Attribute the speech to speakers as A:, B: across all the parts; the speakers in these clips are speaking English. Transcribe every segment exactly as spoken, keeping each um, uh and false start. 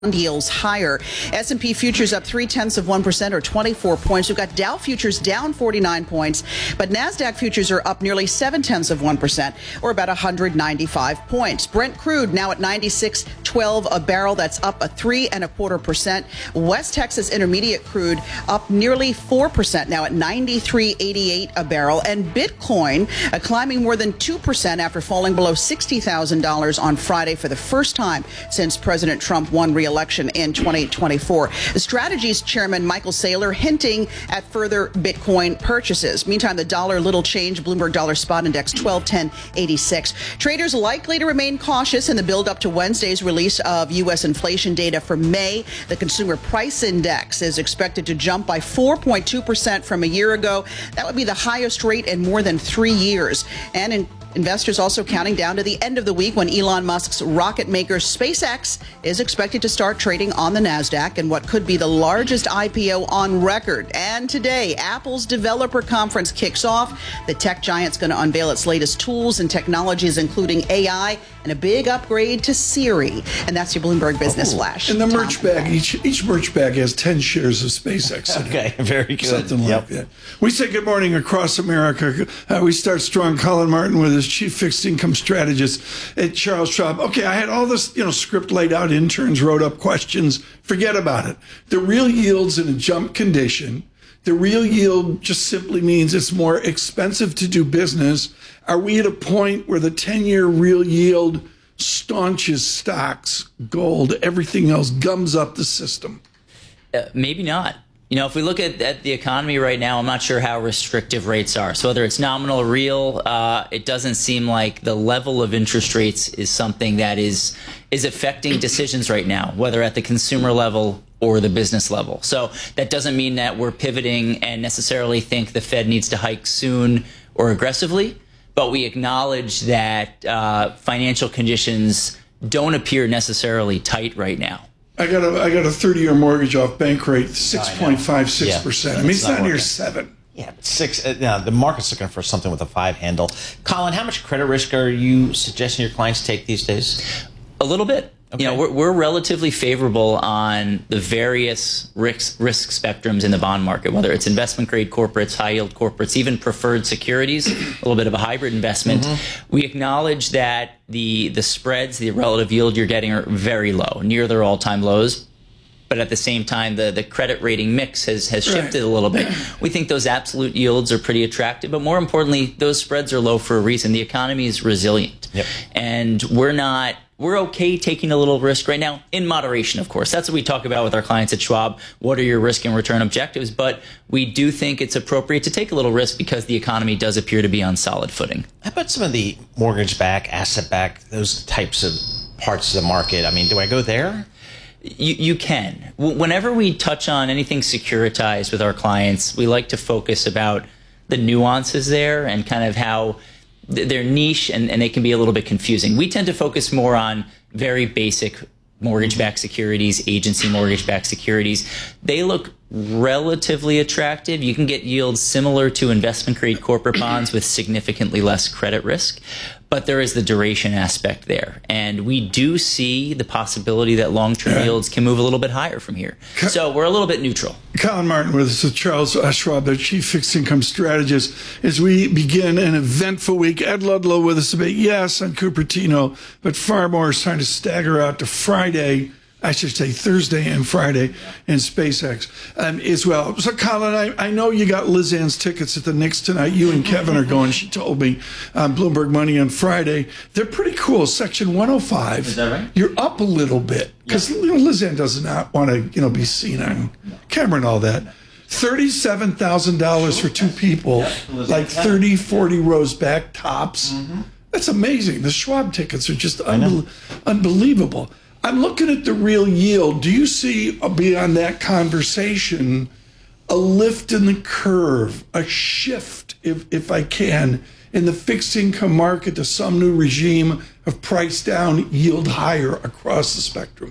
A: yields higher. S and P futures up three tenths of one percent or twenty-four points. We've got Dow futures down forty-nine points, but NASDAQ futures are up nearly seven tenths of one percent or about one hundred ninety-five points. Brent crude now at ninety-six twelve a barrel. That's up a three and a quarter percent. West Texas Intermediate crude up nearly four percent now at ninety-three eighty-eight a barrel. And Bitcoin uh, climbing more than two percent after falling below sixty thousand dollars on Friday for the first time since President Trump won re-election in twenty twenty-four. The Strategies Chairman Michael Saylor hinting at further Bitcoin purchases. Meantime, the dollar little change. Bloomberg Dollar Spot Index twelve ten eighty-six. Traders likely to remain cautious in the build up to Wednesday's release of U S inflation data for May. The Consumer Price Index is expected to jump by four point two percent from a year ago. That would be the highest rate in more than three years. And in Investors also counting down to the end of the week when Elon Musk's rocket maker SpaceX is expected to start trading on the NASDAQ in what could be the largest I P O on record. And today, Apple's developer conference kicks off. The tech giant's going to unveil its latest tools and technologies, including A I and a big upgrade to Siri. And that's your Bloomberg Business
B: oh,
A: Flash.
B: And the
A: Tom.
B: merch bag, each each merch bag has ten shares of SpaceX in it.
C: Okay, very good.
B: Something
C: yep.
B: like that. We say good morning across America. Uh, we start strong. Colin Martin with his chief fixed income strategist at Charles Schwab. Okay, I had all this, you know, script laid out. Interns wrote up questions. Forget about it. The real yield's in a jump condition. The real yield just simply means it's more expensive to do business. Are we at a point where the ten-year real yield staunches stocks, gold, everything else, gums up the system?
D: Uh, maybe not. You know, if we look at, at the economy right now, I'm not sure how restrictive rates are. So whether it's nominal or real, uh, it doesn't seem like the level of interest rates is something that is is affecting decisions right now, whether at the consumer level or the business level. So that doesn't mean that we're pivoting and necessarily think the Fed needs to hike soon or aggressively, but we acknowledge that uh, financial conditions don't appear necessarily tight right now.
B: I got a I got a thirty-year mortgage off bank rate, six point five six percent. I mean, it's, it's not, not near seven.
C: Yeah, but six. Uh, now, the market's looking for something with a five handle. Colin, how much credit risk are you suggesting your clients take these days?
D: A little bit. Okay. You know, we're, we're relatively favorable on the various risk, risk spectrums in the bond market, whether it's investment grade corporates, high yield corporates, even preferred securities, a little bit of a hybrid investment. Mm-hmm. We acknowledge that the the spreads, the relative yield you're getting are very low, near their all-time lows. But at the same time, the, the credit rating mix has, has shifted right. a little bit. We think those absolute yields are pretty attractive, but more importantly, those spreads are low for a reason. The economy is resilient. Yep. And we're not... We're okay taking a little risk right now, in moderation, of course. That's what we talk about with our clients at Schwab. What are your risk and return objectives? But we do think it's appropriate to take a little risk because the economy does appear to be on solid footing.
C: How about some of the mortgage-backed, asset-backed, those types of parts of the market? I mean, do I go there?
D: You, you can. Whenever we touch on anything securitized with our clients, we like to focus about the nuances there and kind of how they're niche and, and they can be a little bit confusing. We tend to focus more on very basic mortgage-backed securities, agency mortgage-backed securities. They look relatively attractive. You can get yields similar to investment-grade corporate bonds with significantly less credit risk, but there is the duration aspect there. And we do see the possibility that long-term yields can move a little bit higher from here. So we're a little bit neutral.
B: Colin Martin with us, with Charles Schwab, the chief fixed income strategist, as we begin an eventful week. Ed Ludlow with us a bit, yes, on Cupertino, but far more is trying to stagger out to Friday, I should say Thursday and Friday, and SpaceX um, as well. So, Colin, I, I know you got Liz Ann's tickets at the Knicks tonight. You and Kevin are going, she told me, um, Bloomberg Money on Friday. They're pretty cool. Section one oh five.
D: Is that right?
B: You're up a little bit because yeah. you know, Liz Ann does not want to you know, be seen on camera and all that. thirty-seven thousand dollars for two people, yeah, like thirty, forty rows back, tops. Mm-hmm. That's amazing. The Schwab tickets are just unbe- unbelievable. I'm looking at the real yield. Do you see, beyond that conversation, a lift in the curve, a shift, if if I can, in the fixed income market to some new regime of price down, yield higher across the spectrum?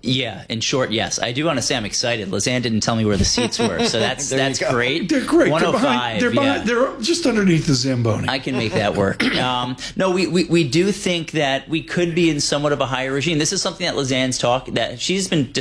D: Yeah, in short, yes. I do want to say I'm excited. Lizanne didn't tell me where the seats were, so that's
C: There you
D: that's
C: go.
D: great.
B: They're great.
D: one
B: They're
D: oh five,
B: behind. They're behind.
D: yeah.
B: They're just underneath the Zamboni.
D: I can make that work. Um, no, we, we, we do think that we could be in somewhat of a higher regime. This is something that Lizanne's talk that she's been